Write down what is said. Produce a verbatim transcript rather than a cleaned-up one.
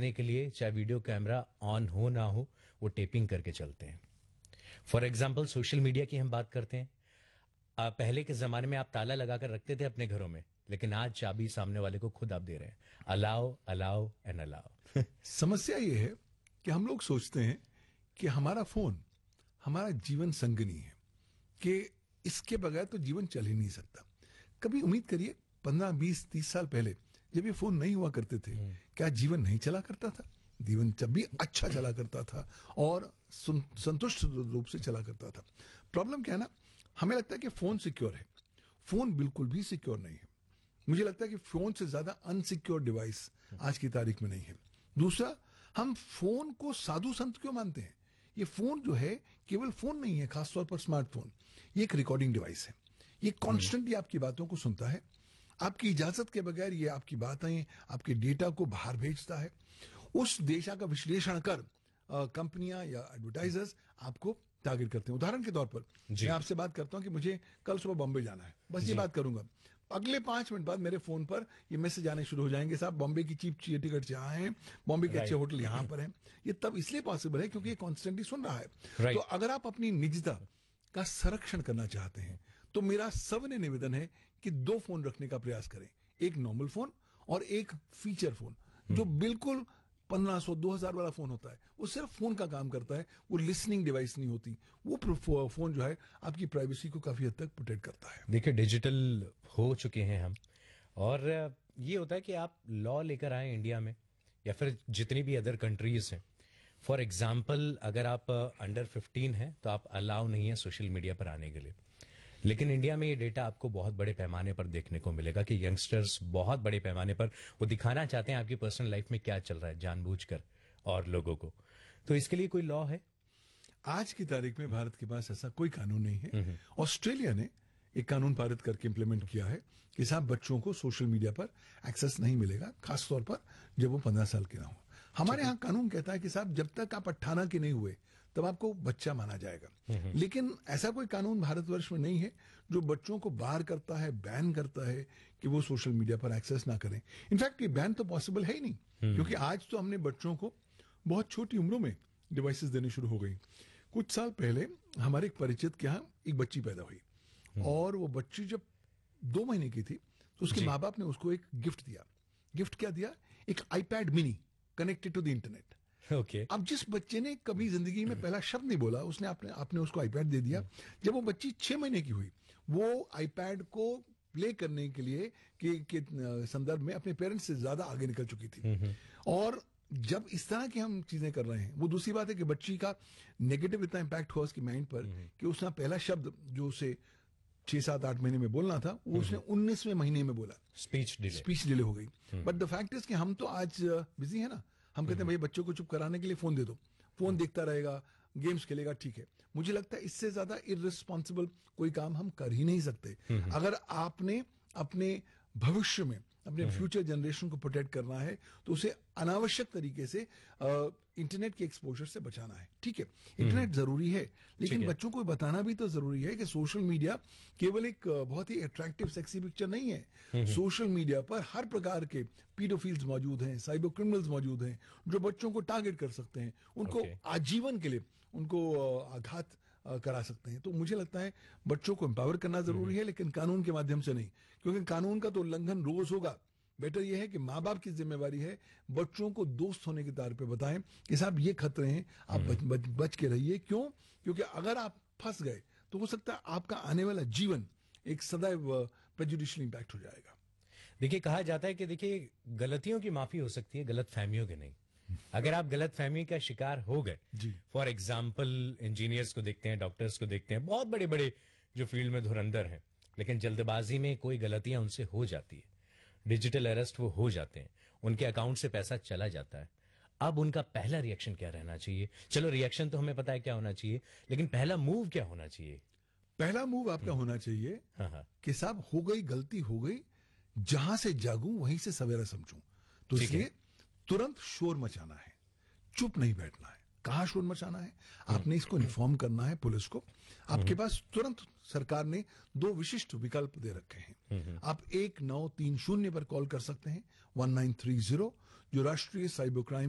करने के लिए चाहे वीडियो कैमरा ऑन हो ना हो वो टेपिंग करके चलते हैं। फॉर एग्जाम्पल सोशल मीडिया की हम बात करते हैं। आ, पहले के जमाने में आप ताला लगाकर रखते थे अपने घरों में, लेकिन आज चाबी सामने वाले को खुद आप दे रहे हैं। Allow allow and allow. समस्या ये है कि हम लोग सोचते हैं कि हमारा फोन हमारा जीवन संगिनी है, कि इसके बगैर तो जीवन चल ही नहीं सकता। कभी उम्मीद करिए पंद्रह बीस तीस साल पहले जब ये फोन नहीं हुआ करते थे, क्या जीवन नहीं चला करता था? जीवन जब भी अच्छा चला करता था और संतुष्ट रूप से चला करता था। प्रॉब्लम क्या है ना, हमें लगता है कि फोन सिक्योर है। फोन बिल्कुल भी सिक्योर नहीं है। मुझे लगता है कि फोन से ज्यादा अनसिक्योर डिवाइस आज की तारीख में नहीं है। दूसरा, हम फोन को साधु संत क्यों मानते हैं? ये फोन जो है केवल फोन नहीं है, खासतौर पर स्मार्टफोन, ये एक रिकॉर्डिंग डिवाइस है। ये कॉन्स्टेंटली आपकी बातों को सुनता है, आपकी इजाजत के बगैर ये आपकी बातें, आपके डेटा को बाहर भेजता है। उस डेटा का विश्लेषण कर कंपनियां या एडवर्टाइजर्स आपको टारगेट करते हैं। उदाहरण के तौर पर मैं आपसे बात करता हूं कि मुझे कल सुबह बॉम्बे जाना है, बस ये बात करूंगा, अगले पांच मिनट बाद मेरे फोन पर ये मैसेज आने शुरू हो जाएंगे, साहब बॉम्बे की चीप टिकट यहाँ हैं, बॉम्बे के अच्छे होटल यहाँ पर हैं। ये तब इसलिए पॉसिबल है क्योंकि ये कॉन्स्टेंटली सुन रहा है। तो अगर आप अपनी निजता का संरक्षण करना चाहते हैं तो मेरा सबने निवेदन है कि दो फोन रखने का प्रयास करें, एक नॉर्मल फोन और एक फीचर फोन जो बिल्कुल पंद्रह सौ दो हजार वाला फोन होता है। वो सिर्फ फोन का काम करता है, वो लिसनिंग डिवाइस नहीं होती। वो फोन जो है आपकी प्राइवेसी को काफी हद तक प्रोटेक्ट करता है। देखिए डिजिटल हो चुके हैं हम, और ये होता है कि आप लॉ लेकर आए इंडिया में या फिर जितनी भी अदर कंट्रीज हैं। फॉर एग्जाम्पल अगर आप अंडर फिफ्टीन हैं तो आप अलाउ नहीं है सोशल मीडिया पर आने के लिए, लेकिन इंडिया में ये डेटा आपको बहुत बड़े पैमाने पर देखने को मिलेगा कि यंगस्टर्स बहुत बड़े पैमाने पर वो दिखाना चाहते हैं आपकी पर्सनल लाइफ में क्या चल रहा है जानबूझकर और लोगों को। तो इसके लिए कोई लॉ है? आज की तारीख में भारत के पास ऐसा कोई कानून नहीं है। ऑस्ट्रेलिया ने एक कानून पारित करके इंप्लीमेंट किया है कि साहब बच्चों को सोशल मीडिया पर एक्सेस नहीं मिलेगा, खासतौर पर जब वो पंद्रह साल के ना हो। हमारे यहाँ कानून कहता है कि साहब जब तक आप अट्ठारह के नहीं हुए तब आपको बच्चा माना जाएगा। लेकिन ऐसा कोई कानून भारतवर्ष में नहीं है जो बच्चों को बाहर करता है, बैन करता है कि वो सोशल मीडिया पर एक्सेस ना करें। इनफैक्ट ये बैन तो पॉसिबल है ही नहीं, क्योंकि आज तो हमने बच्चों को बहुत छोटी उम्रों में डिवाइसेस देनी शुरू हो गई। कुछ साल पहले हमारे एक परिचित के यहाँ एक बच्ची पैदा हुई और वो बच्ची जब दो महीने की थी तो उसके माँ बाप ने उसको एक गिफ्ट दिया। गिफ्ट क्या दिया? एक iPad mini connected to the internet. Okay. अब जिस बच्चे ने कभी जिंदगी में पहला शब्द नहीं बोला, उसने आपने आपने उसको आईपैड दे दिया। जब वो बच्ची छह महीने की हुई, वो आईपैड को प्ले करने के लिए के, के संदर्भ में अपने पेरेंट्स से ज्यादा आगे निकल चुकी थी। और जब इस तरह की हम चीजें कर रहे हैं, वो दूसरी बात है कि बच्ची का नेगेटिव इतना इम्पैक्ट हुआ उसकी माइंड पर कि उसने पहला शब्द जो उसे छह सात आठ महीने में बोलना था वो उसने उन्नीसवें महीने में बोला। स्पीच डिले स्पीच डिले हो गई। बट द फैक्ट इज कि हम तो आज बिजी है ना, हम कहते हैं भाई बच्चों को चुप कराने के लिए फोन दे दो, फोन देखता रहेगा, गेम्स खेलेगा, ठीक है। मुझे लगता है इससे ज्यादा इररिस्पॉन्सिबल कोई काम हम कर ही नहीं सकते। अगर आपने अपने भविष्य में अपने फ्यूचर जनरेशन को प्रोटेक्ट करना है तो उसे अनावश्यक तरीके से इंटरनेट के एक्सपोजर से बचाना है। ठीक है, इंटरनेट जरूरी है, लेकिन बच्चों को बताना भी तो जरूरी है कि सोशल मीडिया केवल एक बहुत ही अट्रैक्टिव सेक्सी पिक्चर नहीं है। सोशल मीडिया पर हर प्रकार के पीडोफिल्स मौजूद हैं, साइबर क्रिमिनल्स मौजूद हैं जो बच्चों को टारगेट कर सकते हैं, उनको आजीवन के लिए उनको आघात करा सकते हैं। तो मुझे लगता है बच्चों को एम्पावर करना जरूरी है, लेकिन कानून के माध्यम से नहीं, क्योंकि कानून का तो उल्लंघन रोज होगा। बेटर यह है कि माँ बाप की जिम्मेवारी है बच्चों को दोस्त होने के तौर पे बताएं कि साहब ये खतरे हैं, आप बच, बच, बच के रहिए। क्यों? क्योंकि अगर आप फंस गए तो हो सकता है आपका आने वाला जीवन एक सदैव प्रेजुडिशियल इंपैक्ट हो जाएगा। देखिए कहा जाता है कि देखिए गलतियों की माफी हो सकती है, गलत फहमियों की नहीं। अगर आप गलत फहमी का शिकार हो गए, फॉर एग्जाम्पल इंजीनियर्स को देखते हैं, डॉक्टर्स को देखते हैं, बहुत बड़े बड़े जो फील्ड में धुरंधर हैं, लेकिन जल्दबाजी में कोई गलतियां उनसे हो जाती है, डिजिटल अरेस्ट वो हो जाते हैं, उनके अकाउंट से पैसा चला जाता है। अब उनका पहला रिएक्शन क्या रहना चाहिए? चलो रिएक्शन तो हमें पता है क्या होना चाहिए, लेकिन पहला मूव क्या होना चाहिए? पहला मूव आपका होना चाहिए हाँ हाँ। कि साहब हो गई गलती, हो गई, जहां से जागूं वहीं से सवेरा समझूं। तो इसलिए तुरंत शोर मचाना है, चुप नहीं बैठना है। कहां शोर मचाना है? आपने इसको इन्फॉर्म करना है पुलिस को। आपके पास तुरंत सरकार ने दो विशिष्ट विकल्प दे रखे हैं। आप एक नौ तीन शून्य पर कॉल कर सकते हैं, वन नाइन थ्री जीरो, जो राष्ट्रीय साइबर क्राइम